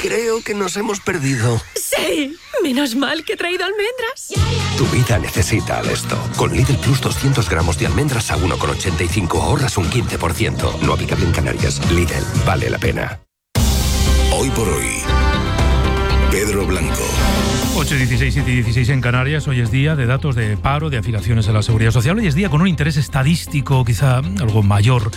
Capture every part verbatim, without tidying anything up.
Creo que nos hemos perdido. ¡Sí! Menos mal que he traído almendras. Tu vida necesita Alesto. Con Lidl Plus doscientos gramos de almendras a uno con ochenta y cinco ahorras un quince por ciento. No aplicable en Canarias. Lidl, vale la pena. Hoy por hoy, Pedro Blanco. ocho y dieciséis, siete y dieciséis en Canarias. Hoy es día de datos de paro, de afiliaciones a la Seguridad Social. Hoy es día con un interés estadístico quizá algo mayor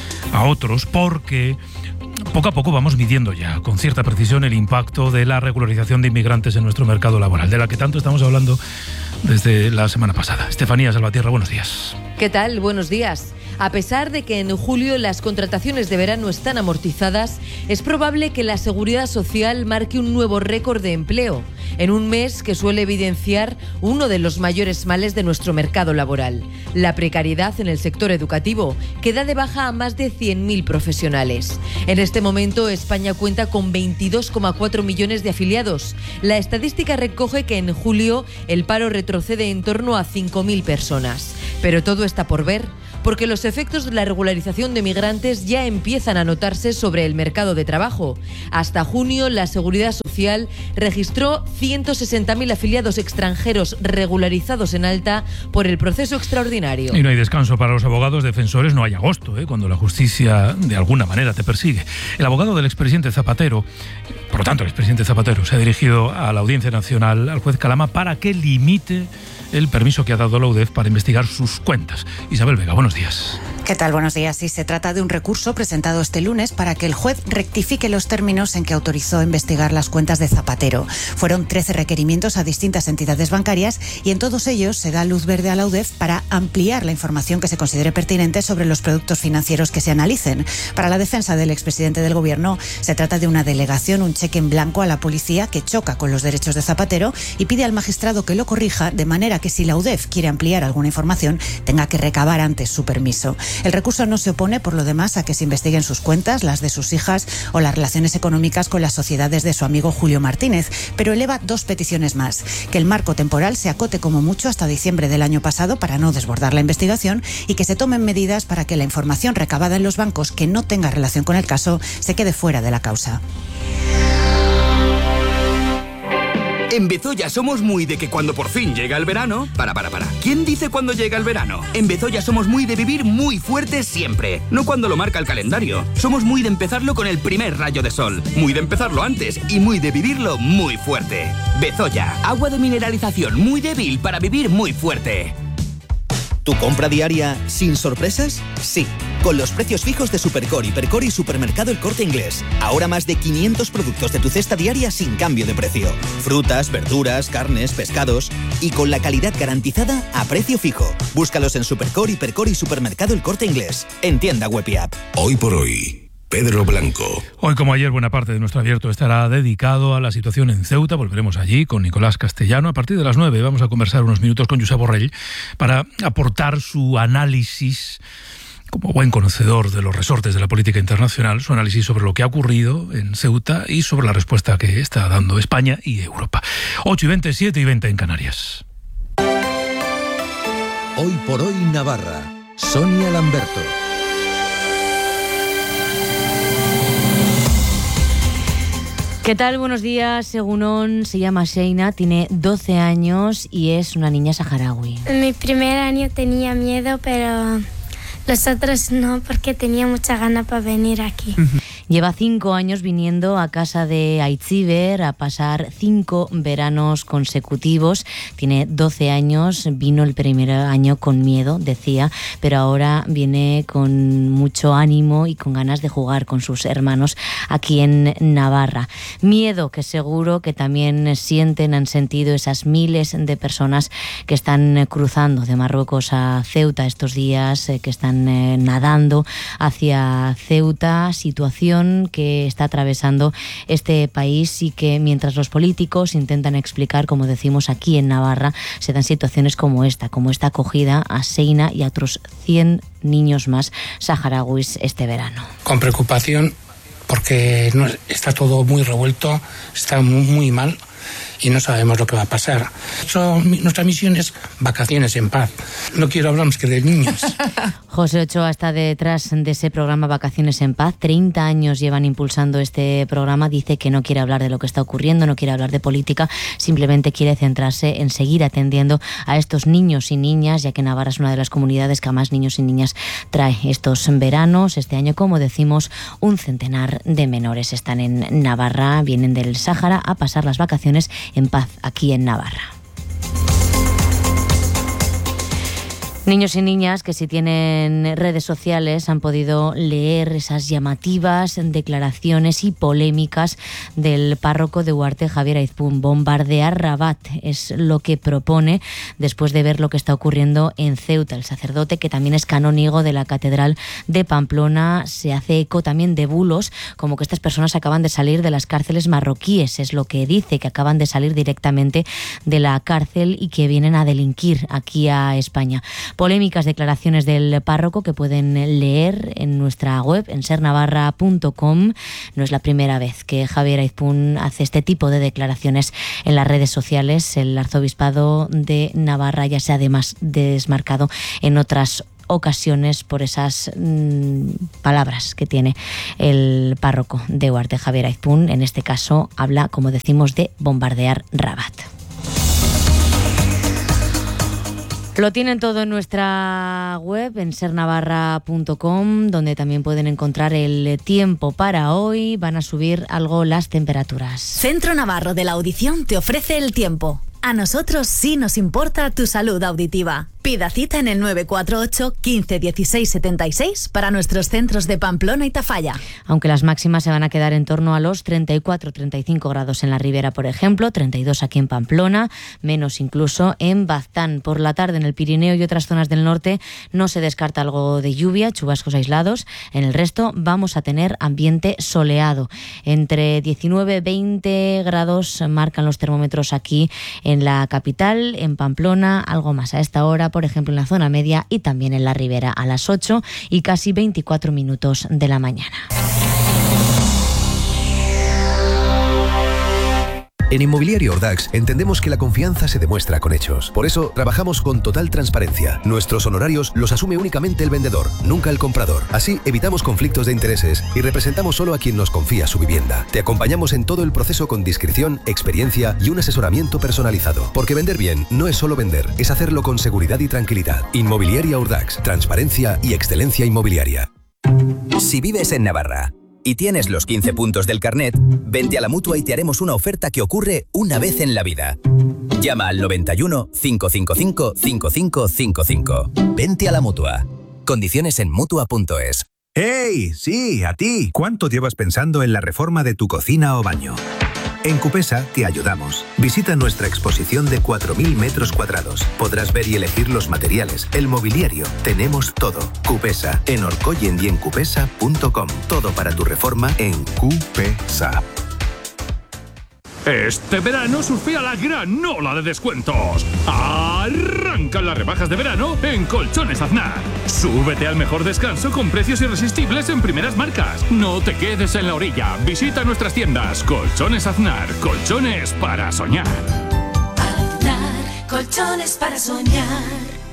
a otros, porque poco a poco vamos midiendo ya con cierta precisión el impacto de la regularización de inmigrantes en nuestro mercado laboral, de la que tanto estamos hablando desde la semana pasada. Estefanía Salvatierra, buenos días. ¿Qué tal? Buenos días. A pesar de que en julio las contrataciones de verano están amortizadas, es probable que la Seguridad Social marque un nuevo récord de empleo, en un mes que suele evidenciar uno de los mayores males de nuestro mercado laboral, la precariedad en el sector educativo, que da de baja a más de cien mil profesionales. En este momento, España cuenta con veintidós coma cuatro millones de afiliados. La estadística recoge que en julio el paro retrocede en torno a cinco mil personas. Pero todo está por ver, porque los efectos de la regularización de migrantes ya empiezan a notarse sobre el mercado de trabajo. Hasta junio, la Seguridad Social registró ciento sesenta mil afiliados extranjeros regularizados en alta por el proceso extraordinario. Y no hay descanso para los abogados defensores, no hay agosto, ¿eh? cuando la justicia de alguna manera te persigue. El abogado del expresidente Zapatero, por lo tanto el expresidente Zapatero, se ha dirigido a la Audiencia Nacional, al juez Calama, para que limite el permiso que ha dado la U D E F para investigar sus cuentas. Isabel Vega, buenos días. ¿Qué tal? Buenos días. Sí, se trata de un recurso presentado este lunes para que el juez rectifique los términos en que autorizó investigar las cuentas de Zapatero. Fueron trece requerimientos a distintas entidades bancarias y en todos ellos se da luz verde a la U D E F para ampliar la información que se considere pertinente sobre los productos financieros que se analicen. Para la defensa del expresidente del Gobierno, se trata de una delegación, un cheque en blanco a la policía que choca con los derechos de Zapatero y pide al magistrado que lo corrija, de manera que si la U D E F quiere ampliar alguna información, tenga que recabar antes su permiso. El recurso no se opone, por lo demás, a que se investiguen sus cuentas, las de sus hijas o las relaciones económicas con las sociedades de su amigo Julio Martínez, pero eleva dos peticiones más: que el marco temporal se acote como mucho hasta diciembre del año pasado para no desbordar la investigación y que se tomen medidas para que la información recabada en los bancos que no tenga relación con el caso se quede fuera de la causa. En Bezoya somos muy de que cuando por fin llega el verano... Para, para, para. ¿Quién dice cuando llega el verano? En Bezoya somos muy de vivir muy fuerte siempre. No cuando lo marca el calendario. Somos muy de empezarlo con el primer rayo de sol. Muy de empezarlo antes y muy de vivirlo muy fuerte. Bezoya, agua de mineralización muy débil para vivir muy fuerte. ¿Tu compra diaria sin sorpresas? Sí, con los precios fijos de Supercore, Hipercore y Supermercado El Corte Inglés. Ahora más de quinientos productos de tu cesta diaria sin cambio de precio. Frutas, verduras, carnes, pescados y con la calidad garantizada a precio fijo. Búscalos en Supercore, Hipercore y Supermercado El Corte Inglés. En tienda web y app. Hoy por hoy, Pedro Blanco. Hoy, como ayer, buena parte de nuestro abierto estará dedicado a la situación en Ceuta. Volveremos allí con Nicolás Castellano. A partir de las nueve vamos a conversar unos minutos con Josep Borrell para aportar su análisis, como buen conocedor de los resortes de la política internacional, su análisis sobre lo que ha ocurrido en Ceuta y sobre la respuesta que está dando España y Europa. ocho y veinte, siete y veinte en Canarias. Hoy por hoy Navarra. Sonia Lamberto. ¿Qué tal? Buenos días. Según se llama Sheina, tiene doce años y es una niña saharaui. En mi primer año tenía miedo, pero los otros no, porque tenía mucha ganas para venir aquí. Lleva cinco años viniendo a casa de Aitziber a pasar cinco veranos consecutivos. Tiene doce años, vino el primer año con miedo, decía, pero ahora viene con mucho ánimo y con ganas de jugar con sus hermanos aquí en Navarra. Miedo que seguro que también sienten, han sentido esas miles de personas que están cruzando de Marruecos a Ceuta estos días, que están eh, nadando hacia Ceuta, situación que está atravesando este país y que mientras los políticos intentan explicar, como decimos aquí en Navarra, se dan situaciones como esta, como esta acogida a Sheina y a otros cien niños más saharauis este verano. Con preocupación porque no, está todo muy revuelto, está muy, muy mal y no sabemos lo que va a pasar. Son, nuestra misión es vacaciones en paz. No quiero hablar más que de niños. José Ochoa está detrás de ese programa Vacaciones en Paz. treinta años llevan impulsando este programa. Dice que no quiere hablar de lo que está ocurriendo, no quiere hablar de política, simplemente quiere centrarse en seguir atendiendo a estos niños y niñas, ya que Navarra es una de las comunidades que a más niños y niñas trae estos veranos. Este año, como decimos, un centenar de menores están en Navarra, vienen del Sáhara a pasar las vacaciones en paz aquí en Navarra. Niños y niñas que si tienen redes sociales han podido leer esas llamativas declaraciones y polémicas del párroco de Uharte, Javier Aizpún. Bombardear Rabat es lo que propone después de ver lo que está ocurriendo en Ceuta. El sacerdote, que también es canónigo de la Catedral de Pamplona, se hace eco también de bulos como que estas personas acaban de salir de las cárceles marroquíes. Es lo que dice, que acaban de salir directamente de la cárcel y que vienen a delinquir aquí a España. Polémicas declaraciones del párroco que pueden leer en nuestra web, en ser navarra punto com. No es la primera vez que Javier Aizpún hace este tipo de declaraciones en las redes sociales. El arzobispado de Navarra ya se ha además desmarcado en otras ocasiones por esas mmm, palabras que tiene el párroco de Uharte, Javier Aizpún. En este caso habla, como decimos, de bombardear Rabat. Lo tienen todo en nuestra web, en ser navarra punto com, donde también pueden encontrar el tiempo para hoy. Van a subir algo las temperaturas. Centro Navarro de la Audición te ofrece el tiempo. A nosotros sí nos importa tu salud auditiva. Pida cita en el nueve cuatro ocho, quince, dieciséis, setenta y seis para nuestros centros de Pamplona y Tafalla. Aunque las máximas se van a quedar en torno a los treinta y cuatro, treinta y cinco grados en la Ribera, por ejemplo, treinta y dos aquí en Pamplona, menos incluso en Baztán. Por la tarde en el Pirineo y otras zonas del norte no se descarta algo de lluvia, chubascos aislados. En el resto vamos a tener ambiente soleado. Entre diecinueve y veinte grados marcan los termómetros aquí en la capital, en Pamplona, algo más a esta hora, por ejemplo en la zona media y también en la Ribera, a las ocho y casi veinticuatro minutos de la mañana. En Inmobiliaria Ordax entendemos que la confianza se demuestra con hechos. Por eso trabajamos con total transparencia. Nuestros honorarios los asume únicamente el vendedor, nunca el comprador. Así evitamos conflictos de intereses y representamos solo a quien nos confía su vivienda. Te acompañamos en todo el proceso con discreción, experiencia y un asesoramiento personalizado. Porque vender bien no es solo vender, es hacerlo con seguridad y tranquilidad. Inmobiliaria Ordax, transparencia y excelencia inmobiliaria. Si vives en Navarra y tienes los quince puntos del carnet, vente a la Mutua y te haremos una oferta que ocurre una vez en la vida. Llama al noventa y uno, cinco cinco cinco, cinco cinco cinco cinco. Vente a la Mutua. Condiciones en mutua punto es. ¡Hey! Sí, a ti. ¿Cuánto llevas pensando en la reforma de tu cocina o baño? En Cupesa te ayudamos. Visita nuestra exposición de cuatro mil metros cuadrados. Podrás ver y elegir los materiales, el mobiliario. Tenemos todo. Cupesa, en Orcoyen y en cupesa punto com. Todo para tu reforma en Cupesa. Este verano surfea la gran ola de descuentos. Arrancan las rebajas de verano en Colchones Aznar. Súbete al mejor descanso con precios irresistibles en primeras marcas. No te quedes en la orilla. Visita nuestras tiendas. Colchones Aznar. Colchones para soñar. Aznar. Colchones para soñar.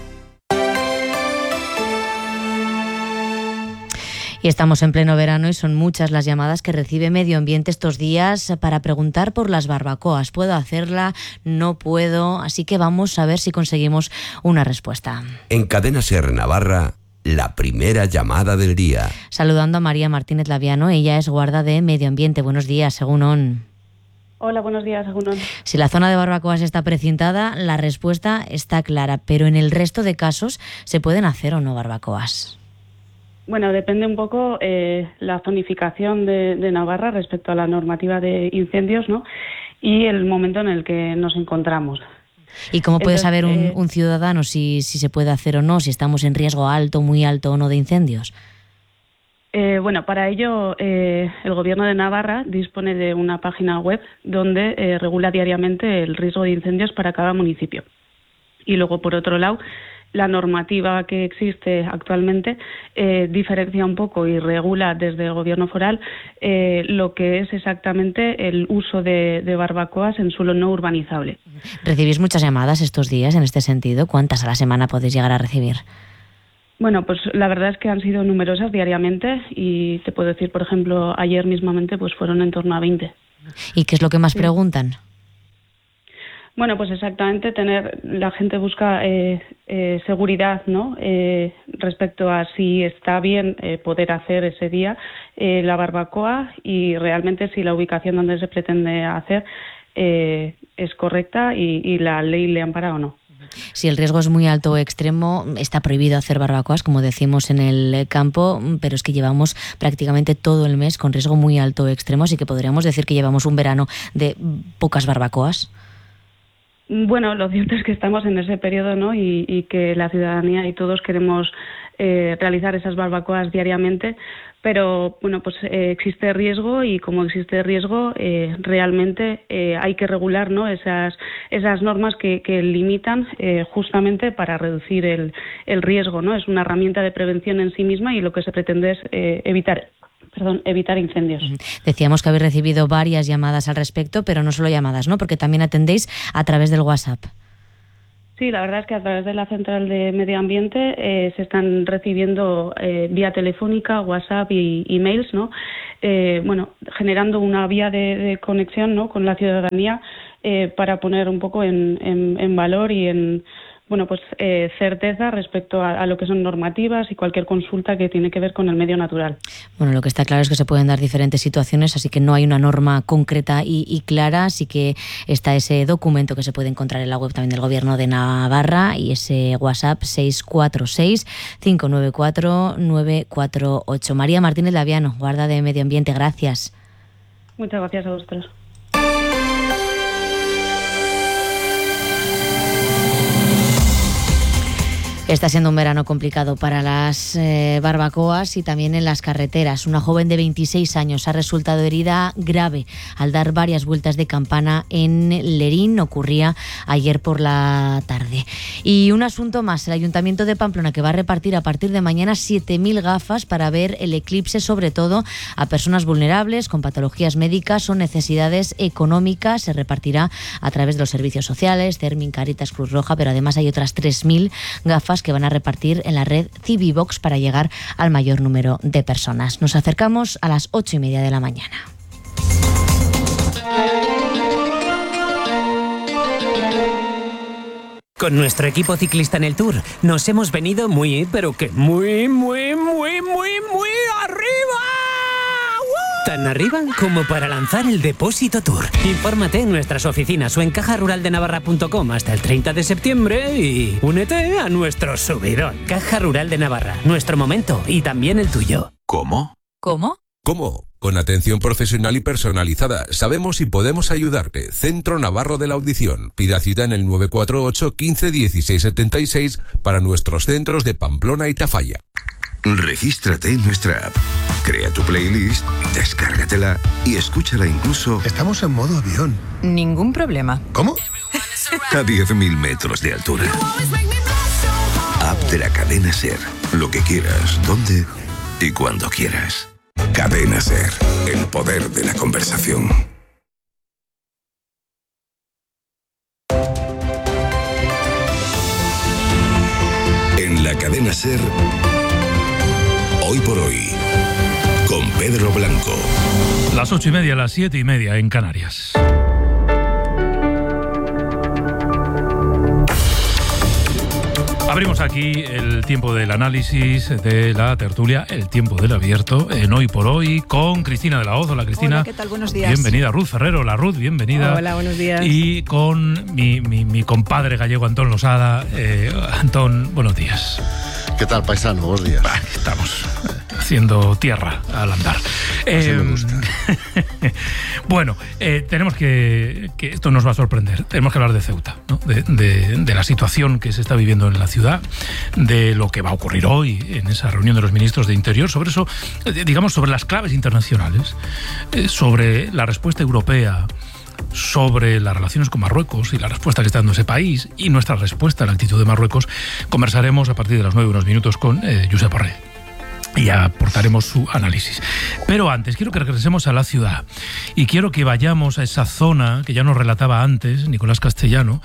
Y estamos en pleno verano y son muchas las llamadas que recibe Medio Ambiente estos días para preguntar por las barbacoas. ¿Puedo hacerla? ¿No puedo? Así que vamos a ver si conseguimos una respuesta. En Cadena SER Navarra, la primera llamada del día. Saludando a María Martínez Laviano, ella es guarda de Medio Ambiente. Buenos días, según O N. Hola, buenos días, según O N. Si la zona de barbacoas está precintada, la respuesta está clara, pero en el resto de casos, ¿se pueden hacer o no barbacoas? Bueno, depende un poco eh, la zonificación de, de Navarra respecto a la normativa de incendios, ¿no? Y el momento en el que nos encontramos. ¿Y cómo puede Entonces, saber un, eh, un ciudadano si, si se puede hacer o no, si estamos en riesgo alto, muy alto o no de incendios? Eh, bueno, para ello eh, el Gobierno de Navarra dispone de una página web donde eh, regula diariamente el riesgo de incendios para cada municipio. Y luego, por otro lado, la normativa que existe actualmente eh, diferencia un poco y regula desde el gobierno foral eh, lo que es exactamente el uso de, de barbacoas en suelo no urbanizable. ¿Recibís muchas llamadas estos días en este sentido? ¿Cuántas a la semana podéis llegar a recibir? Bueno, pues la verdad es que han sido numerosas diariamente y te puedo decir, por ejemplo, ayer mismamente pues fueron en torno a veinte. ¿Y qué es lo que más sí. preguntan? Bueno, pues exactamente tener, la gente busca eh, eh, seguridad, ¿no? Eh, respecto a si está bien eh, poder hacer ese día eh, la barbacoa y realmente si la ubicación donde se pretende hacer eh, es correcta y, y la ley le ampara o no. Si el riesgo es muy alto o extremo, está prohibido hacer barbacoas, como decimos en el campo, pero es que llevamos prácticamente todo el mes con riesgo muy alto o extremo, así que podríamos decir que llevamos un verano de pocas barbacoas. Bueno, lo cierto es que estamos en ese periodo, ¿no? Y, y que la ciudadanía y todos queremos eh, realizar esas barbacoas diariamente, pero bueno, pues eh, existe riesgo y como existe riesgo, eh, realmente eh, hay que regular, ¿no? Esas esas normas que, que limitan eh, justamente para reducir el, el riesgo, ¿no? Es una herramienta de prevención en sí misma y lo que se pretende es eh, evitar. Perdón, evitar incendios. Decíamos que habéis recibido varias llamadas al respecto, pero no solo llamadas, ¿no? Porque también atendéis a través del WhatsApp. Sí, la verdad es que a través de la Central de Medio Ambiente eh, se están recibiendo eh, vía telefónica, WhatsApp y emails, ¿no? Eh, bueno, generando una vía de, de conexión, ¿no? Con la ciudadanía eh, para poner un poco en, en, en valor y en bueno, pues eh, certeza respecto a, a lo que son normativas y cualquier consulta que tiene que ver con el medio natural. Bueno, lo que está claro es que se pueden dar diferentes situaciones, así que no hay una norma concreta y, y clara, así que está ese documento que se puede encontrar en la web también del Gobierno de Navarra y ese WhatsApp seis cuatro seis, cinco nueve cuatro, nueve cuatro ocho. María Martínez Laviano, guarda de Medio Ambiente, gracias. Muchas gracias a vosotros. Está siendo un verano complicado para las eh, barbacoas y también en las carreteras. Una joven de veintiséis años ha resultado herida grave al dar varias vueltas de campana en Lerín. Ocurría ayer por la tarde. Y un asunto más, el Ayuntamiento de Pamplona, que va a repartir a partir de mañana siete mil gafas para ver el eclipse, sobre todo a personas vulnerables con patologías médicas o necesidades económicas. Se repartirá a través de los servicios sociales, Cermin, Caritas, Cruz Roja, pero además hay otras tres mil gafas que van a repartir en la red Civivox para llegar al mayor número de personas. Nos acercamos a las ocho y media de la mañana. Con nuestro equipo ciclista en el Tour nos hemos venido muy, pero que muy, muy, muy, muy, muy arriba. Tan arriba como para lanzar el Depósito Tour. Infórmate en nuestras oficinas o en caja rural de navarra punto com hasta el treinta de septiembre y únete a nuestro subidón. Caja Rural de Navarra, nuestro momento y también el tuyo. ¿Cómo? ¿Cómo? ¿Cómo? Con atención profesional y personalizada. Sabemos y podemos ayudarte. Centro Navarro de la Audición. Pida cita en el nueve cuatro ocho, quince, dieciséis setenta y seis para nuestros centros de Pamplona y Tafalla. Regístrate en nuestra app. Crea tu playlist, descárgatela y escúchala incluso... Estamos en modo avión. Ningún problema. ¿Cómo? A diez mil metros de altura. App de la cadena SER. Lo que quieras, dónde y cuando quieras. Cadena SER. El poder de la conversación. En la cadena SER... Hoy por hoy, con Pedro Blanco. Las ocho y media, las siete y media en Canarias. Abrimos aquí el tiempo del análisis, de la tertulia, el tiempo del abierto, en Hoy por Hoy, con Cristina de la Hoz. Hola, Cristina. Hola, ¿qué tal? Buenos días. Bienvenida. Ruth Ferrero. Hola, Ruth, bienvenida. Hola, buenos días. Y con mi, mi, mi compadre gallego, Antón Losada. Eh, Antón, buenos días. ¿Qué tal, paisano? Buenos días. Bah, estamos haciendo tierra al andar. Así eh, me gusta. Bueno, eh, tenemos que, que... Esto nos va a sorprender. Tenemos que hablar de Ceuta, ¿no? de, de, de la situación que se está viviendo en la ciudad, de lo que va a ocurrir hoy en esa reunión de los ministros de Interior, sobre eso, digamos, sobre las claves internacionales, eh, sobre la respuesta europea sobre las relaciones con Marruecos y la respuesta que está dando ese país y nuestra respuesta a la actitud de Marruecos, conversaremos a partir de las nueve unos minutos con eh, Josep Borrell. Y aportaremos su análisis. Pero antes, quiero que regresemos a la ciudad y quiero que vayamos a esa zona que ya nos relataba antes Nicolás Castellano,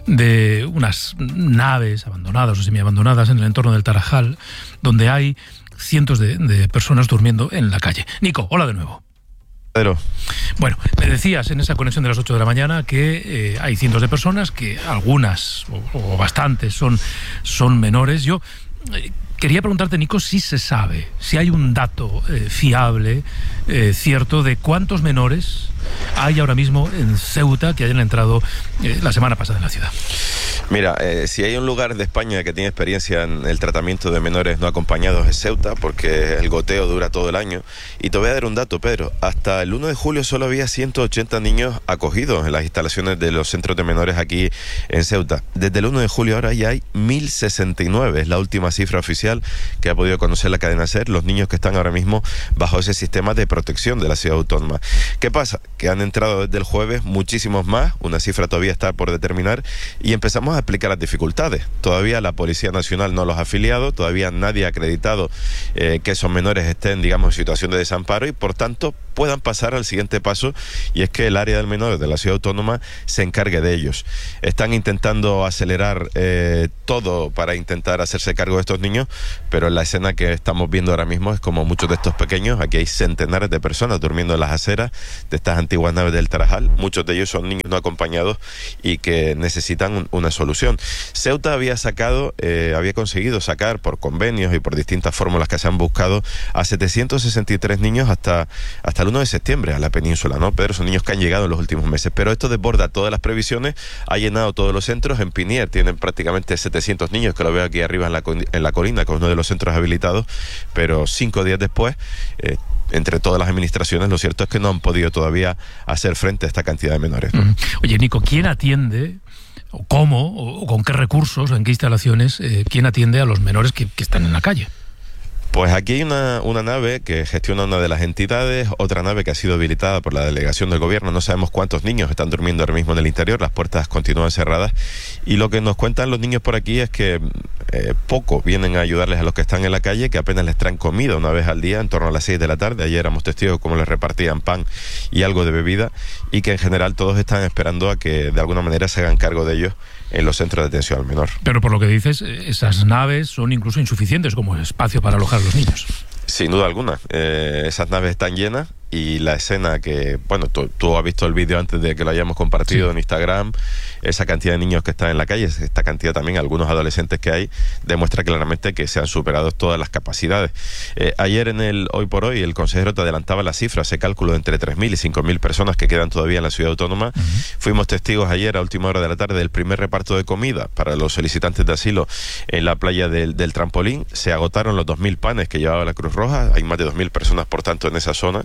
de unas naves abandonadas o semiabandonadas en el entorno del Tarajal, donde hay cientos de, de personas durmiendo en la calle. Nico, hola de nuevo. Pedro. Bueno, me decías en esa conexión de las ocho de la mañana que eh, hay cientos de personas, que algunas o, o bastantes son, son menores. Yo eh, quería preguntarte, Nico, si se sabe, si hay un dato eh, fiable, eh, cierto, de cuántos menores hay ahora mismo en Ceuta que hayan entrado eh, la semana pasada en la ciudad. Mira, eh, si hay un lugar de España que tiene experiencia en el tratamiento de menores no acompañados es Ceuta, porque el goteo dura todo el año. Y te voy a dar un dato, Pedro. Hasta el uno de julio solo había ciento ochenta niños acogidos en las instalaciones de los centros de menores aquí en Ceuta. Desde el uno de julio ahora ya hay mil sesenta y nueve, es la última cifra oficial que ha podido conocer la cadena SER, los niños que están ahora mismo bajo ese sistema de protección de la ciudad autónoma. ¿Qué pasa? Que han entrado desde el jueves muchísimos más, una cifra todavía está por determinar, y empezamos a explicar las dificultades. Todavía la Policía Nacional no los ha afiliado, todavía nadie ha acreditado eh, que esos menores estén, digamos, en situación de desamparo y por tanto puedan pasar al siguiente paso, y es que el área del menor de la ciudad autónoma se encargue de ellos. Están intentando acelerar eh, todo para intentar hacerse cargo de estos niños, pero la escena que estamos viendo ahora mismo es como muchos de estos pequeños. Aquí hay centenares de personas durmiendo en las aceras de estas antiguas naves del Tarajal. Muchos de ellos son niños no acompañados y que necesitan un, una solución. Ceuta había sacado, eh, había conseguido sacar por convenios y por distintas fórmulas que se han buscado a setecientos sesenta y tres niños hasta, hasta el uno de septiembre a la península, ¿no? Pero son niños que han llegado en los últimos meses. Pero esto desborda todas las previsiones, ha llenado todos los centros. En Pinier tienen prácticamente setecientos niños, que lo veo aquí arriba en la, en la colina, con uno de los centros habilitados, pero cinco días después, eh, entre todas las administraciones, lo cierto es que no han podido todavía hacer frente a esta cantidad de menores, ¿no? Oye, Nico, ¿quién atiende, o cómo, o con qué recursos, o en qué instalaciones, eh, quién atiende a los menores que, que están en la calle? Pues aquí hay una, una nave que gestiona una de las entidades, otra nave que ha sido habilitada por la delegación del gobierno. No sabemos cuántos niños están durmiendo ahora mismo en el interior, las puertas continúan cerradas, y lo que nos cuentan los niños por aquí es que eh, poco vienen a ayudarles a los que están en la calle, que apenas les traen comida una vez al día, en torno a las seis de la tarde. Ayer éramos testigos cómo les repartían pan y algo de bebida, y que en general todos están esperando a que de alguna manera se hagan cargo de ellos en los centros de atención al menor. Pero por lo que dices, esas naves son incluso insuficientes como espacio para alojar a los niños. Sin duda alguna. Eh, esas naves están llenas, y la escena que, bueno, tú, tú has visto el vídeo antes de que lo hayamos compartido, sí, en Instagram, esa cantidad de niños que están en la calle, esta cantidad también, algunos adolescentes que hay, demuestra claramente que se han superado todas las capacidades. Eh, ayer en el Hoy por Hoy, el consejero te adelantaba la cifra, ese cálculo de entre tres mil y cinco mil personas que quedan todavía en la ciudad autónoma. Uh-huh. Fuimos testigos ayer, a última hora de la tarde, del primer reparto de comida para los solicitantes de asilo en la playa del, del Trampolín. Se agotaron los dos mil panes que llevaba la Cruz Roja, hay más de dos mil personas, por tanto, en esa zona.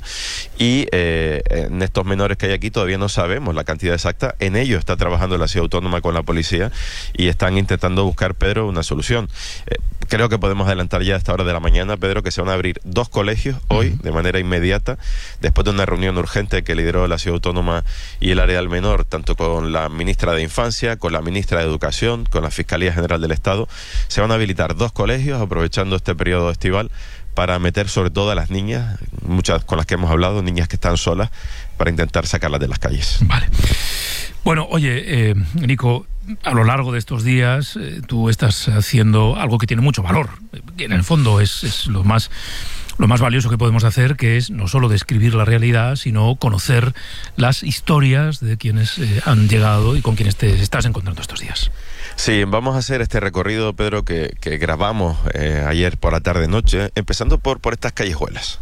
Y eh, en estos menores que hay aquí todavía no sabemos la cantidad exacta. En ello está trabajando la ciudad autónoma con la policía y están intentando buscar, Pedro, una solución. Eh, creo que podemos adelantar ya a esta hora de la mañana, Pedro, que se van a abrir dos colegios hoy, uh-huh, de manera inmediata, después de una reunión urgente que lideró la ciudad autónoma y el área del menor, tanto con la ministra de Infancia, con la ministra de Educación, con la Fiscalía General del Estado. Se van a habilitar dos colegios aprovechando este periodo estival para meter sobre todo a las niñas, muchas con las que hemos hablado, niñas que están solas, para intentar sacarlas de las calles. Vale. Bueno, oye, eh, Nico, a lo largo de estos días eh, tú estás haciendo algo que tiene mucho valor. En el fondo es, es lo más... lo más valioso que podemos hacer, que es no solo describir la realidad, sino conocer las historias de quienes eh, han llegado y con quienes te estás encontrando estos días. Sí, vamos a hacer este recorrido, Pedro, que, que grabamos eh, ayer por la tarde-noche, empezando por, por estas callejuelas.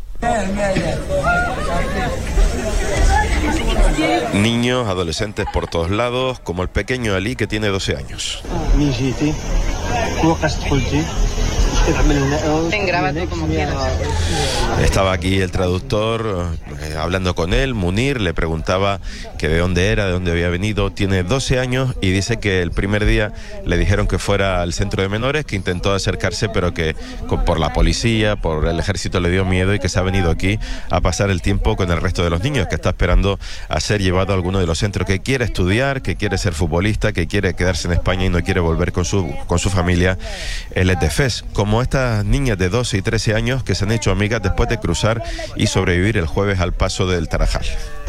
Niños, adolescentes por todos lados, como el pequeño Ali, que tiene doce años. Graba tú como quieras. Estaba aquí el traductor eh, hablando con él. Munir le preguntaba que de dónde era, de dónde había venido. Tiene doce años y dice que el primer día le dijeron que fuera al centro de menores, que intentó acercarse, pero que con, por la policía, por el ejército le dio miedo y que se ha venido aquí a pasar el tiempo con el resto de los niños, que está esperando a ser llevado a alguno de los centros, que quiere estudiar, que quiere ser futbolista, que quiere quedarse en España y no quiere volver con su, con su familia. Él es de Fez, como estas niñas de doce y trece años que se han hecho amigas después de cruzar y sobrevivir el jueves al paso del Tarajal.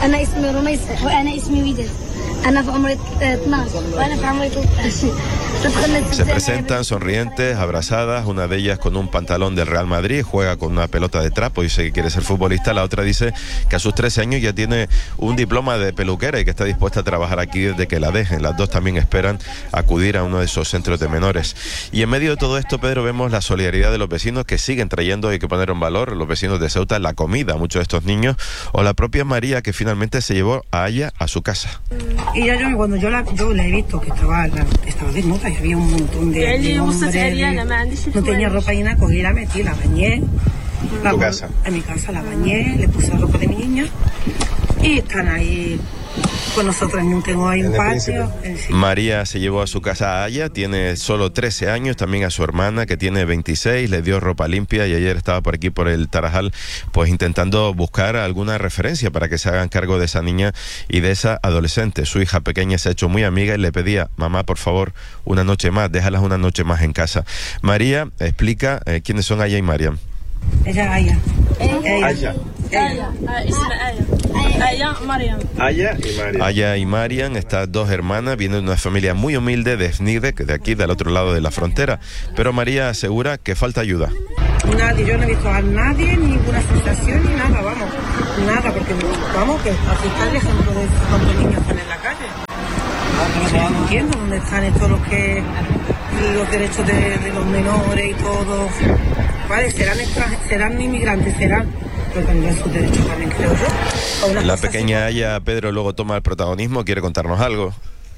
Se presentan sonrientes, abrazadas, una de ellas con un pantalón del Real Madrid, juega con una pelota de trapo y dice que quiere ser futbolista. La otra dice que a sus trece años ya tiene un diploma de peluquera y que está dispuesta a trabajar aquí desde que la dejen. Las dos también esperan acudir a uno de esos centros de menores. Y en medio de todo esto, Pedro, vemos la solidaridad de los vecinos que siguen trayendo, hay que poner en valor, los vecinos de Ceuta, la comida a muchos de estos niños, o la propia María, que finalmente se llevó a Aya a su casa. Y ya yo, cuando yo la, yo la he visto que estaba, la, estaba desnuda y había un montón de, de hombres, de, no tenía ropa y nada, cogí, la metí, la bañé. ¿En tu casa? En mi casa la bañé, le puse la ropa de mi niña y están ahí con nosotros. No tengo ahí un patio. Sí. María se llevó a su casa a Aya, tiene solo trece años, también a su hermana que tiene veintiséis, le dio ropa limpia y ayer estaba por aquí por el Tarajal pues intentando buscar alguna referencia para que se hagan cargo de esa niña y de esa adolescente. Su hija pequeña se ha hecho muy amiga y le pedía: mamá, por favor, una noche más, déjalas una noche más en casa. María explica eh, quiénes son Aya y Mariam. Ella es Aya. Aya. Aya. Aya. Aya y Mariam. Aya y Mariam, estas dos hermanas, vienen de una familia muy humilde de Snide, de aquí, del otro lado de la frontera. Pero María asegura que falta ayuda. Nadie, yo no he visto a nadie, ninguna sensación ni nada, vamos. Nada, porque vamos, que aquí está el ejemplo de cuántos niños están en la calle. No, no entiendo dónde están estos los que los derechos de, de los menores y todo. Vale, serán serán inmigrantes, serán, pero tendrán sus derechos también, creo yo. La pequeña Aya, Pedro, luego toma el protagonismo, quiere contarnos algo.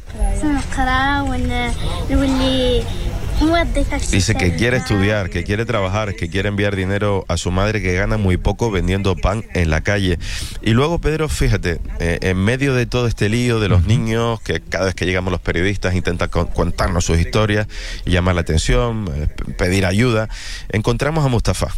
Dice que quiere estudiar, que quiere trabajar, que quiere enviar dinero a su madre, que gana muy poco vendiendo pan en la calle. Y luego, Pedro, fíjate, eh, en medio de todo este lío de los niños, que cada vez que llegamos los periodistas intentan con, contarnos sus historias y llamar la atención, eh, pedir ayuda, encontramos a Mustafa.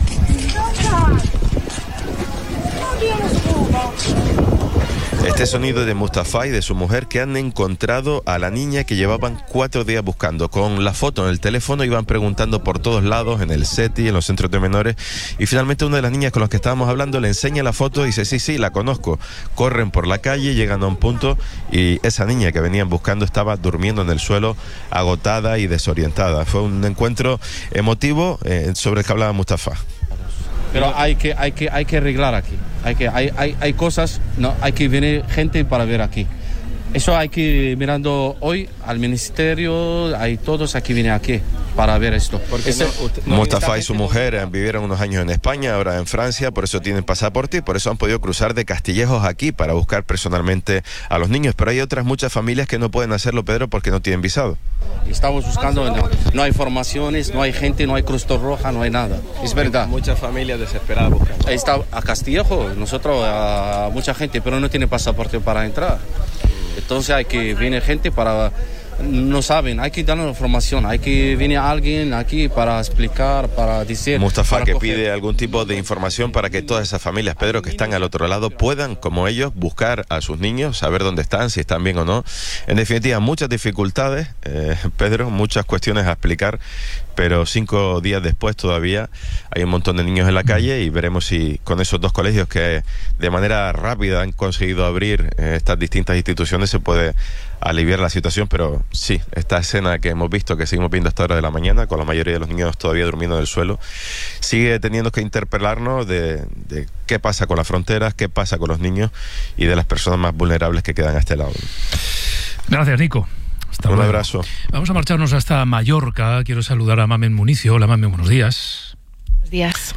Este sonido de Mustafa y de su mujer, que han encontrado a la niña que llevaban cuatro días buscando. Con la foto en el teléfono iban preguntando por todos lados, en el SETI, en los centros de menores, y finalmente una de las niñas con las que estábamos hablando le enseña la foto y dice: sí, sí, la conozco. Corren por la calle, llegan a un punto y esa niña que venían buscando estaba durmiendo en el suelo, agotada y desorientada. Fue un encuentro emotivo eh, sobre el que hablaba Mustafa. Pero hay que, hay que, hay que arreglar aquí. Hay que, hay, hay, hay cosas, no, hay que venir gente para ver aquí. Eso hay que ir mirando hoy al ministerio, hay todos aquí vienen aquí para ver esto. Porque Ese, no, usted, Mustafa y su mujer no... vivieron unos años en España, ahora en Francia, por eso tienen pasaporte y por eso han podido cruzar de Castillejos aquí para buscar personalmente a los niños. Pero hay otras muchas familias que no pueden hacerlo, Pedro, porque no tienen visado. Estamos buscando, no, no hay formaciones, no hay gente, no hay Cruz Roja, no hay nada. Es verdad. Muchas familias desesperadas buscando. Ahí está a Castillejo, nosotros, a mucha gente, pero no tiene pasaporte para entrar. Entonces hay que venir gente para... No saben, hay que darnos información, hay que venir alguien aquí para explicar, para decir... Mustafa, para que coger. pide algún tipo de información para que todas esas familias, Pedro, que están al otro lado, puedan, como ellos, buscar a sus niños, saber dónde están, si están bien o no. En definitiva, muchas dificultades, eh, Pedro, muchas cuestiones a explicar, pero cinco días después todavía hay un montón de niños en la calle y veremos si con esos dos colegios que de manera rápida han conseguido abrir eh, estas distintas instituciones se puede aliviar la situación. Pero sí, esta escena que hemos visto, que seguimos viendo hasta hora de la mañana, con la mayoría de los niños todavía durmiendo en el suelo, sigue teniendo que interpelarnos de, de qué pasa con las fronteras, qué pasa con los niños y de las personas más vulnerables que quedan a este lado. Gracias, Nico. Hasta Un luego. abrazo. Vamos a marcharnos hasta Mallorca. Quiero saludar a Mamen Municio. Hola, Mamen, buenos días. Buenos días.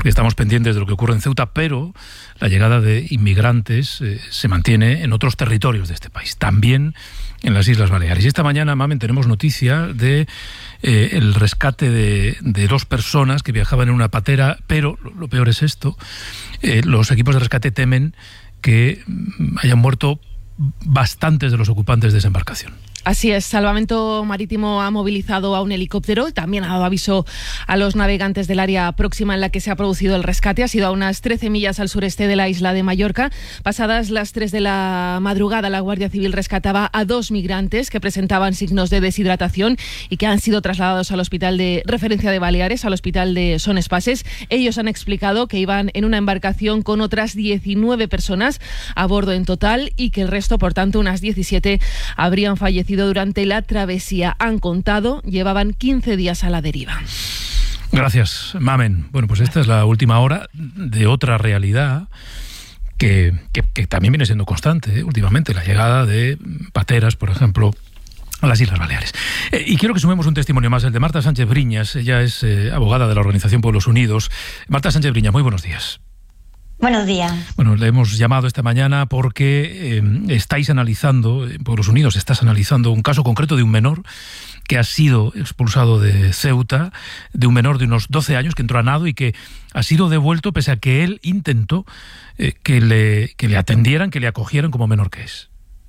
porque estamos pendientes de lo que ocurre en Ceuta, pero la llegada de inmigrantes eh, se mantiene en otros territorios de este país, también en las Islas Baleares. Y esta mañana, Mamen, tenemos noticia de eh, el rescate de, de dos personas que viajaban en una patera, pero lo, lo peor es esto, eh, los equipos de rescate temen que hayan muerto bastantes de los ocupantes de esa embarcación. Así es, Salvamento Marítimo ha movilizado a un helicóptero y también ha dado aviso a los navegantes del área próxima en la que se ha producido el rescate. Ha sido a unas trece millas al sureste de la isla de Mallorca. Pasadas las tres de la madrugada, la Guardia Civil rescataba a dos migrantes que presentaban signos de deshidratación y que han sido trasladados al hospital de referencia de Baleares, al hospital de Son Espases. Ellos han explicado que iban en una embarcación con otras diecinueve personas a bordo en total y que el resto, por tanto, unas diecisiete, habrían fallecido durante la travesía. Han contado, llevaban quince días a la deriva. Gracias, Mamen. Bueno, pues esta es la última hora de otra realidad que, que, que también viene siendo constante, ¿eh? Últimamente, la llegada de pateras, por ejemplo, a las Islas Baleares. Eh, y quiero que sumemos un testimonio más, el de Marta Sánchez Briñas. Ella es eh, abogada de la Organización Pueblos Unidos. Marta Sánchez Briñas, muy buenos días. Buenos días. Bueno, le hemos llamado esta mañana porque eh, estáis analizando, en Pueblos Unidos, estás analizando un caso concreto de un menor que ha sido expulsado de Ceuta, de un menor de unos doce años que entró a nado y que ha sido devuelto pese a que él intentó eh, que, le, que le atendieran, que le acogieran como menor que es.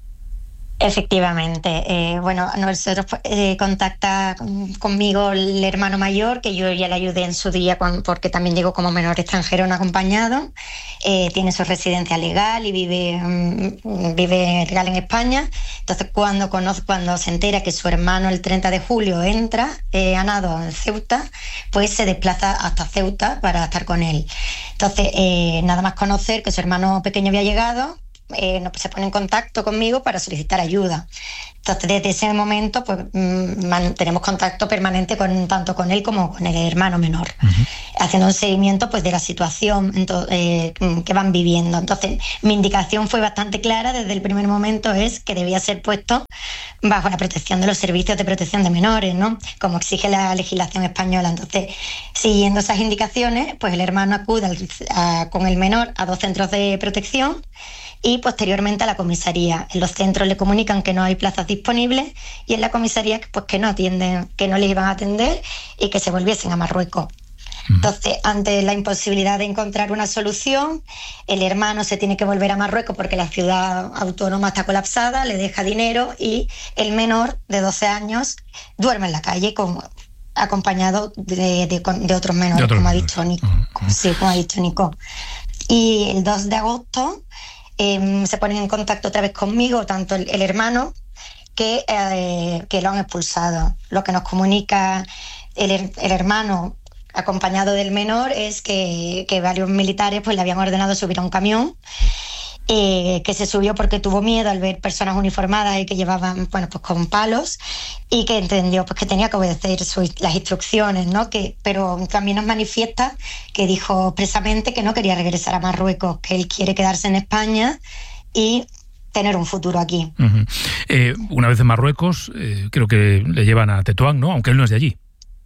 Efectivamente. Eh, bueno, nosotros eh, contacta conmigo el hermano mayor, que yo ya le ayudé en su día con, porque también llegó como menor extranjero no acompañado. Eh, tiene su residencia legal y vive, um, vive legal en España. Entonces, cuando conoce, cuando se entera que su hermano el treinta de julio entra eh, a nado en Ceuta, pues se desplaza hasta Ceuta para estar con él. Entonces, eh, nada más conocer que su hermano pequeño había llegado, Eh, no, se pone en contacto conmigo para solicitar ayuda. Entonces, desde ese momento, pues mantenemos contacto permanente con tanto con él como con el hermano menor, uh-huh. haciendo un seguimiento pues de la situación ento- eh, que van viviendo. Entonces, mi indicación fue bastante clara desde el primer momento, es que debía ser puesto bajo la protección de los servicios de protección de menores, ¿no? Como exige la legislación española. Entonces, siguiendo esas indicaciones, pues el hermano acude al, a, con el menor a dos centros de protección y posteriormente a la comisaría. En los centros le comunican que no hay plazas disponibles y en la comisaría pues que no atienden, que no les iban a atender y que se volviesen a Marruecos. Entonces, ante la imposibilidad de encontrar una solución, el hermano se tiene que volver a Marruecos porque la ciudad autónoma está colapsada, le deja dinero y el menor de doce años duerme en la calle con, acompañado de, de, de otros menores, de otros como, menores. Ha dicho Nico. Uh-huh. Sí, como ha dicho Nico. Y el dos de agosto eh, se ponen en contacto otra vez conmigo, tanto el, el hermano que, eh, que lo han expulsado. Lo que nos comunica el, el hermano acompañado del menor es que, que varios militares pues le habían ordenado subir a un camión, eh, que se subió porque tuvo miedo al ver personas uniformadas y que llevaban, bueno, pues con palos, y que entendió pues que tenía que obedecer sus, las instrucciones, ¿no? Que, pero también nos manifiesta que dijo expresamente que no quería regresar a Marruecos, que él quiere quedarse en España y tener un futuro aquí. Uh-huh. Eh, una vez en Marruecos, eh, creo que le llevan a Tetuán, ¿no? Aunque él no es de allí.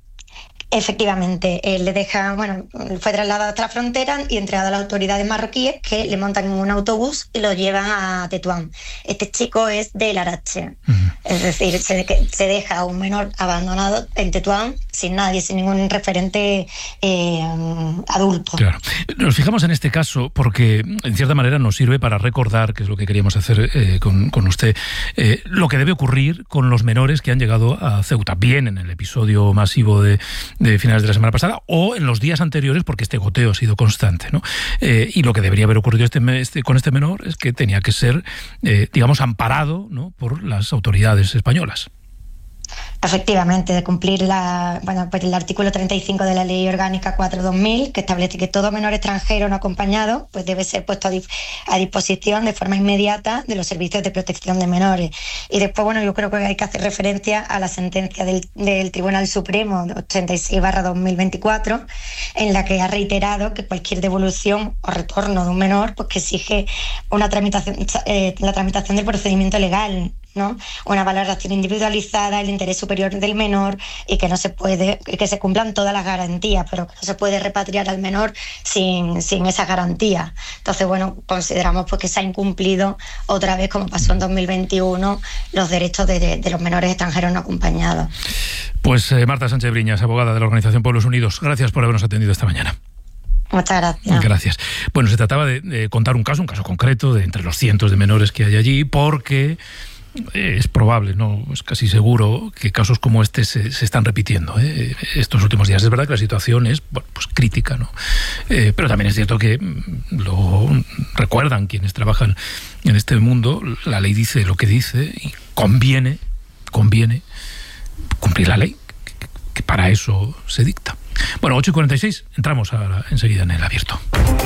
Efectivamente, él le deja, bueno, fue trasladado hasta la frontera y entregado a las autoridades marroquíes, que le montan en un autobús y lo llevan a Tetuán. Este chico es de Larache, uh-huh. es decir, se, se deja a un menor abandonado en Tetuán sin nadie, sin ningún referente eh, adulto. Claro. Nos fijamos en este caso porque en cierta manera nos sirve para recordar, que es lo que queríamos hacer eh, con, con usted, eh, lo que debe ocurrir con los menores que han llegado a Ceuta, bien en el episodio masivo de de finales de la semana pasada o en los días anteriores, porque este goteo ha sido constante, ¿no? Eh, y lo que debería haber ocurrido este, este, con este menor es que tenía que ser, eh, digamos, amparado, ¿no?, por las autoridades españolas. Efectivamente, de cumplir la, bueno, pues el artículo treinta y cinco de la Ley Orgánica cuatro barra dos mil, que establece que todo menor extranjero no acompañado pues debe ser puesto a, dif- a disposición de forma inmediata de los servicios de protección de menores. Y después, bueno, yo creo que hay que hacer referencia a la sentencia del, del Tribunal Supremo ochenta y seis barra dos mil veinticuatro, en la que ha reiterado que cualquier devolución o retorno de un menor pues que exige una tramitación, eh, la tramitación del procedimiento legal, ¿no? Una valoración individualizada, el interés superior del menor y que no se puede, que se cumplan todas las garantías, pero que no se puede repatriar al menor sin, sin esa garantía. Entonces, bueno, consideramos pues que se ha incumplido otra vez, como pasó en dos mil veintiuno, los derechos de, de, de los menores extranjeros no acompañados. Pues eh, Marta Sánchez Briñas, abogada de la Organización Pueblos Unidos, gracias por habernos atendido esta mañana. Muchas gracias. Gracias. Bueno, se trataba de, de contar un caso, un caso concreto de entre los cientos de menores que hay allí, porque es probable, no es casi seguro, que casos como este se, se están repitiendo ¿eh? estos últimos días. Es verdad que la situación es bueno, pues crítica, ¿no? Eh, pero también es cierto que lo recuerdan quienes trabajan en este mundo. La ley dice lo que dice y conviene, conviene cumplir la ley, que, que para eso se dicta. Bueno, ocho y cuarenta y seis, entramos ahora enseguida en el abierto.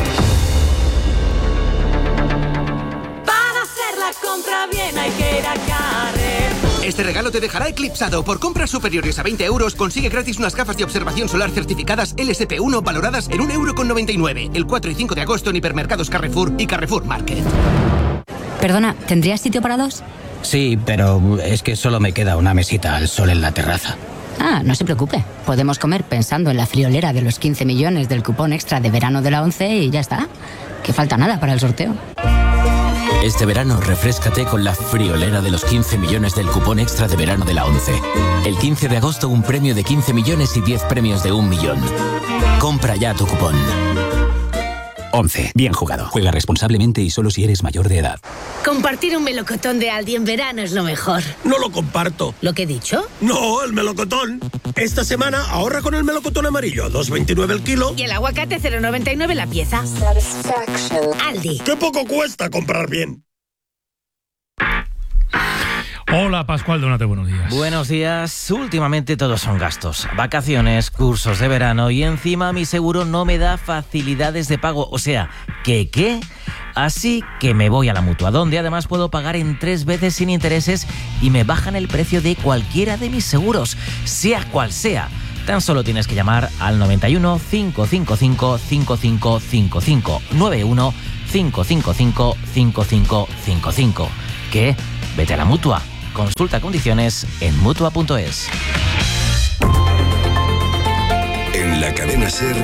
Para hacer la compra bien hay que ir a Carrefour. Este regalo te dejará eclipsado. Por compras superiores a veinte euros, consigue gratis unas gafas de observación solar certificadas L S P uno valoradas en un euro con noventa y nueve. El cuatro y cinco de agosto en hipermercados Carrefour y Carrefour Market. Perdona, ¿tendrías sitio para dos? Sí, pero es que solo me queda una mesita al sol en la terraza. Ah, no se preocupe. Podemos comer pensando en la friolera de los quince millones del cupón extra de verano de la ONCE y ya está. Que falta nada para el sorteo. Este verano refréscate con la friolera de los quince millones del cupón extra de verano de la ONCE. El quince de agosto un premio de quince millones y diez premios de un millón. Compra ya tu cupón. ONCE. Bien jugado. Juega responsablemente y solo si eres mayor de edad. Compartir un melocotón de Aldi en verano es lo mejor. No lo comparto. ¿Lo que he dicho? No, el melocotón. Esta semana ahorra con el melocotón amarillo, dos veintinueve el kilo. Y el aguacate cero noventa y nueve la pieza. Aldi. ¡Qué poco cuesta comprar bien! Hola, Pascual Donate, buenos días. Buenos días. Últimamente todos son gastos. Vacaciones, cursos de verano y encima mi seguro no me da facilidades de pago. O sea, ¿qué qué? Así que me voy a la Mutua, donde además puedo pagar en tres veces sin intereses y me bajan el precio de cualquiera de mis seguros, sea cual sea. Tan solo tienes que llamar al noventa y uno, cinco cinco cinco, cinco cinco cinco cinco, noventa y uno, cinco cinco cinco, cinco cinco cinco cinco. ¿Qué? Vete a la Mutua. Consulta condiciones en mutua punto es. En la cadena SER,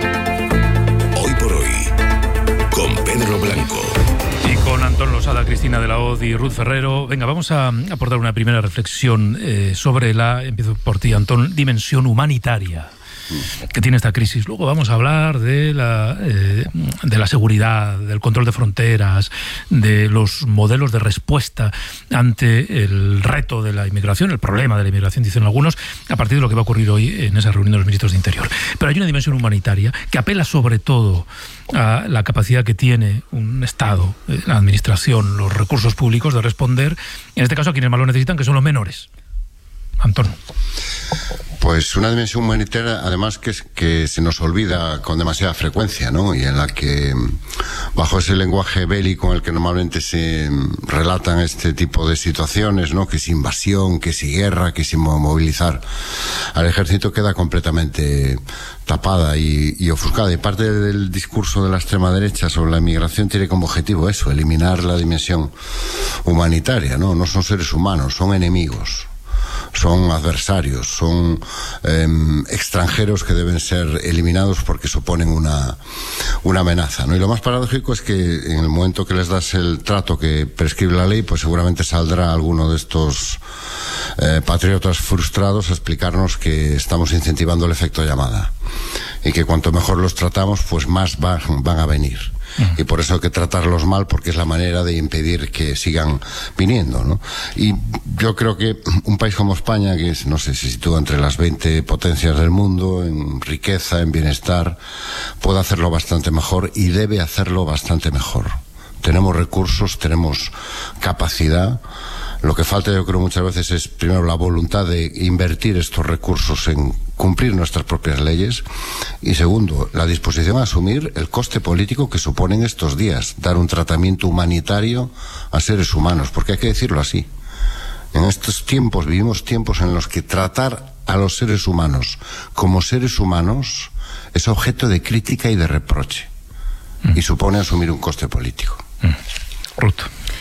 hoy por hoy, con Pedro Blanco. Y con Antón Losada, Cristina de la Hoz y Ruth Ferrero. Venga, vamos a aportar una primera reflexión eh, sobre la, empiezo por ti, Antón, dimensión humanitaria que tiene esta crisis. Luego vamos a hablar de la, eh, de la seguridad, del control de fronteras, de los modelos de respuesta ante el reto de la inmigración, el problema de la inmigración, dicen algunos, a partir de lo que va a ocurrir hoy en esa reunión de los ministros de Interior. Pero hay una dimensión humanitaria que apela sobre todo a la capacidad que tiene un Estado, la administración, los recursos públicos de responder, en este caso a quienes más lo necesitan, que son los menores. Antón. Pues una dimensión humanitaria, además, que, que se nos olvida con demasiada frecuencia, ¿no? Y en la que, bajo ese lenguaje bélico en el que normalmente se relatan este tipo de situaciones, ¿no? Que si invasión, que si guerra, que si movilizar al ejército, queda completamente tapada y, y ofuscada. Y parte del discurso de la extrema derecha sobre la inmigración tiene como objetivo eso, eliminar la dimensión humanitaria, ¿no? No son seres humanos, son enemigos. Son adversarios, son eh, extranjeros que deben ser eliminados porque suponen una, una amenaza, ¿no? Y lo más paradójico es que en el momento que les das el trato que prescribe la ley, pues seguramente saldrá alguno de estos eh, patriotas frustrados a explicarnos que estamos incentivando el efecto llamada y que cuanto mejor los tratamos, pues más van, van a venir. Y por eso hay que tratarlos mal, porque es la manera de impedir que sigan viniendo, ¿no? Y yo creo que un país como España, que es, no sé, se sitúa entre las veinte potencias del mundo en riqueza, en bienestar, puede hacerlo bastante mejor y debe hacerlo bastante mejor. Tenemos recursos, tenemos capacidad. Lo que falta, yo creo, muchas veces es, primero, la voluntad de invertir estos recursos en cumplir nuestras propias leyes y, segundo, la disposición a asumir el coste político que suponen estos días, dar un tratamiento humanitario a seres humanos, porque hay que decirlo así. En estos tiempos, vivimos tiempos en los que tratar a los seres humanos como seres humanos es objeto de crítica y de reproche, mm. y supone asumir un coste político. Mm. Ruth. Sí,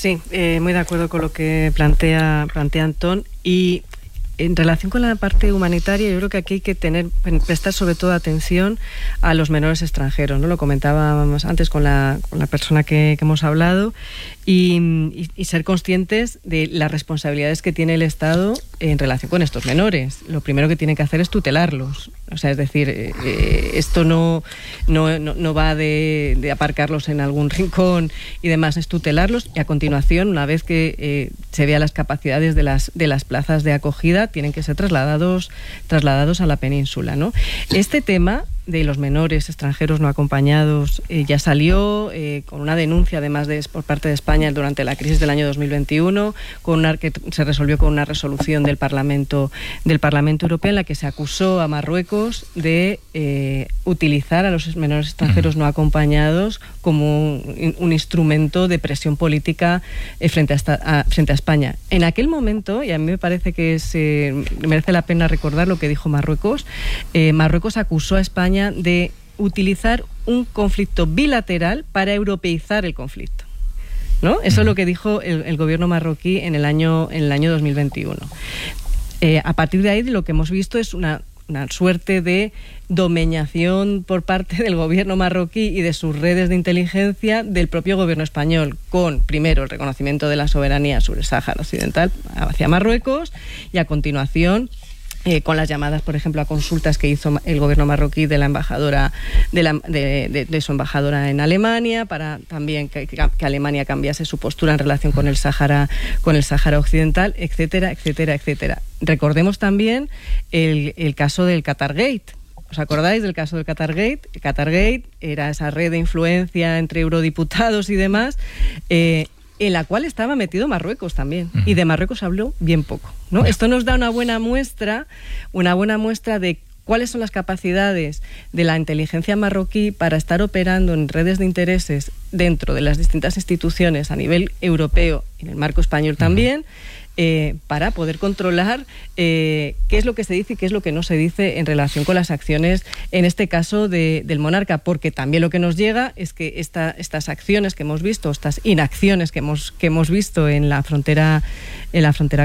Sí, eh, muy de acuerdo con lo que plantea, plantea Antón. Y en relación con la parte humanitaria, yo creo que aquí hay que tener, prestar sobre todo atención a los menores extranjeros, ¿no? Lo comentábamos antes con la, con la persona que, que hemos hablado, y, y, y ser conscientes de las responsabilidades que tiene el Estado en relación con estos menores. Lo primero que tiene que hacer es tutelarlos. O sea, es decir, eh, esto no, no, no, no va de, de aparcarlos en algún rincón y demás, es tutelarlos, y a continuación, una vez que eh, se vean las capacidades de las, de las plazas de acogida, tienen que ser trasladados, trasladados a la península, ¿no? Este tema de los menores extranjeros no acompañados eh, ya salió eh, con una denuncia, además de por parte de España durante la crisis del año dos mil veintiuno, con una, que se resolvió con una resolución del Parlamento del Parlamento Europeo en la que se acusó a Marruecos de eh, utilizar a los menores extranjeros no acompañados como un, un instrumento de presión política eh, frente, a esta, a, frente a España. En aquel momento, y a mí me parece que es, eh, merece la pena recordar lo que dijo Marruecos, eh, Marruecos acusó a España de utilizar un conflicto bilateral para europeizar el conflicto, ¿no? Eso es lo que dijo el, el gobierno marroquí en el año, en el año dos mil veintiuno. Eh, a partir de ahí, lo que hemos visto es una, una suerte de domeñación por parte del gobierno marroquí y de sus redes de inteligencia del propio gobierno español, con primero el reconocimiento de la soberanía sobre el Sáhara Occidental hacia Marruecos, y a continuación Eh, con las llamadas, por ejemplo, a consultas que hizo el gobierno marroquí de la embajadora de, la, de, de, de su embajadora en Alemania, para también que, que Alemania cambiase su postura en relación con el Sáhara, con el Sáhara Occidental, etcétera, etcétera, etcétera. Recordemos también el, el caso del Qatargate. ¿Os acordáis del caso del Qatargate? El Qatargate era esa red de influencia entre eurodiputados y demás, eh, en la cual estaba metido Marruecos también, uh-huh. y de Marruecos habló bien poco, ¿no? Uh-huh. Esto nos da una buena muestra, una buena muestra de cuáles son las capacidades de la inteligencia marroquí para estar operando en redes de intereses dentro de las distintas instituciones a nivel europeo y en el marco español también, uh-huh. Eh, para poder controlar eh, qué es lo que se dice y qué es lo que no se dice en relación con las acciones, en este caso de, del monarca, porque también lo que nos llega es que esta, estas acciones que hemos visto, estas inacciones que hemos, que hemos visto en la frontera, en la frontera